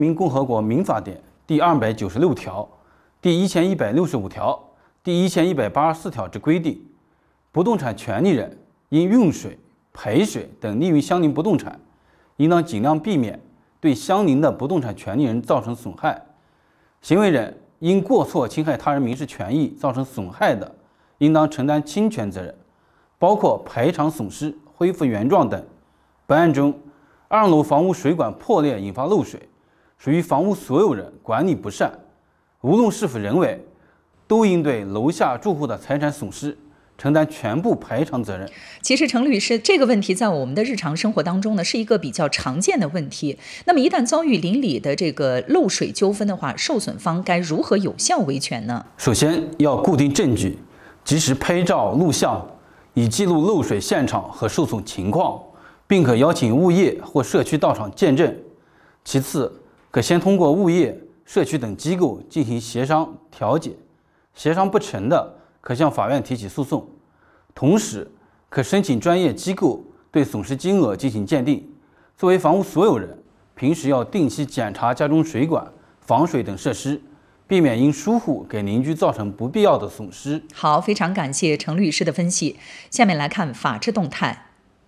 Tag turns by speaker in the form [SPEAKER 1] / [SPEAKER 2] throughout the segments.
[SPEAKER 1] 民共和国民法典第296条、第1165条、第1184条之规定，不动产权利人因用水、赔水等利于相邻不动产，应当尽量避免对相邻的不动产权利人造成损害。行为人因过错侵害他人民事权益造成损害的，应当承担侵权责任，包括赔偿损失、恢复原状等。本案中，2楼房屋水管破裂引发漏水，属于房屋所有人管理不善，无论是否人为，都应对楼下住户的财产损失承担全部赔偿责任。
[SPEAKER 2] 其实程律师，这个问题在我们的日常生活当中呢，是一个比较常见的问题。那么一旦遭遇邻里的这个漏水纠纷的话，受损方该如何有效维权呢？
[SPEAKER 1] 首先要固定证据，及时拍照录像，以记录漏水现场和受损情况，并可邀请物业或社区到场见证。其次，可先通过物业、社区等机构进行协商调解，协商不成的，可向法院提起诉讼。同时，可申请专业机构对损失金额进行鉴定。作为房屋所有人，平时要定期检查家中水管、防水等设施，避免因疏忽给邻居造成不必要的损失。
[SPEAKER 2] 好，非常感谢程律师的分析。下面来看法治动态。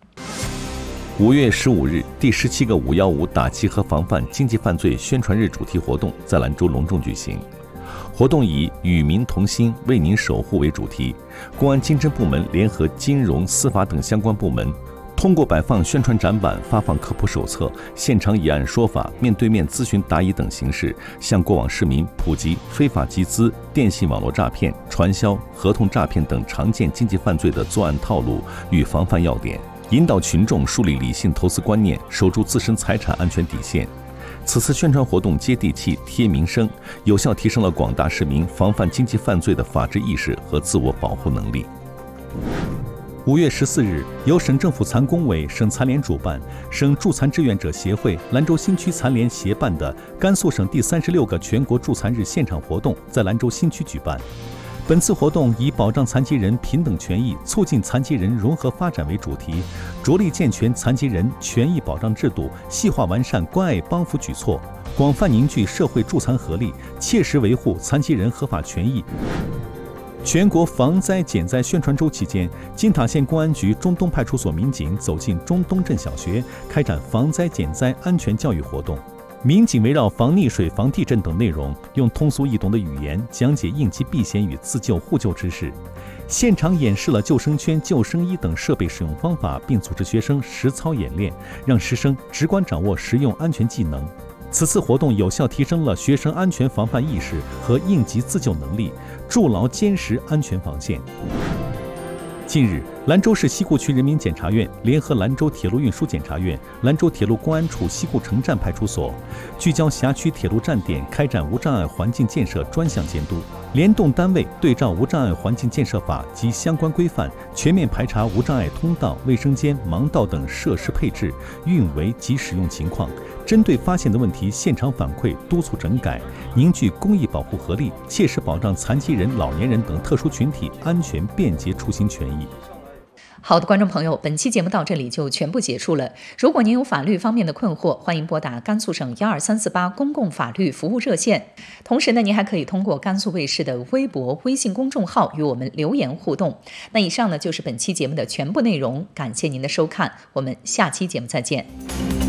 [SPEAKER 3] 5月15日，第17个515打击和防范经济犯罪宣传日主题活动在兰州隆重举行。活动以“与民同心，为您守护”为主题，公安经侦部门联合金融、司法等相关部门，通过摆放宣传展板、发放科普手册、现场以案说法、面对面咨询答疑等形式，向过往市民普及非法集资、电信网络诈骗、传销、合同诈骗等常见经济犯罪的作案套路与防范要点，引导群众树立理性投资观念，守住自身财产安全底线。此次宣传活动接地气、贴民生，有效提升了广大市民防范经济犯罪的法治意识和自我保护能力。5月14日，由省政府残工委、省残联主办，省助残志愿者协会、兰州新区残联协办的甘肃省第36个全国助残日现场活动在兰州新区举办。本次活动以保障残疾人平等权益、促进残疾人融合发展为主题，着力健全残疾人权益保障制度，细化完善关爱帮扶举措，广泛凝聚社会助残合力，切实维护残疾人合法权益。全国防灾减灾宣传周期间，金塔县公安局中东派出所民警走进中东镇小学，开展防灾减灾安全教育活动。民警围绕防溺水、防地震等内容，用通俗易懂的语言讲解应急避险与自救互救知识，现场演示了救生圈、救生衣等设备使用方法，并组织学生实操演练，让师生直观掌握实用安全技能。此次活动有效提升了学生安全防范意识和应急自救能力，筑牢坚实安全防线。近日，兰州市西固区人民检察院联合兰州铁路运输检察院、兰州铁路公安处西固城站派出所，聚焦辖区铁路站点开展无障碍环境建设专项监督，联动单位对照无障碍环境建设法及相关规范，全面排查无障碍通道、卫生间、盲道等设施配置、运维及使用情况，针对发现的问题现场反馈，督促整改，凝聚公益保护合力，切实保障残疾人、老年人等特殊群体安全便捷出行权益。
[SPEAKER 2] 好的，观众朋友，本期节目到这里就全部结束了。如果您有法律方面的困惑，欢迎拨打甘肃省12348公共法律服务热线。同时呢，您还可以通过甘肃卫视的微博、微信公众号与我们留言互动。那以上呢就是本期节目的全部内容，感谢您的收看，我们下期节目再见。